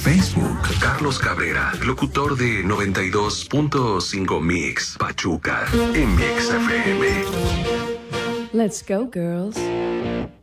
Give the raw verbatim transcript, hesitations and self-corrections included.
Facebook. Carlos Cabrera, locutor de noventa y dos punto cinco Mix, Pachuca, en Mix F M. Let's go, girls.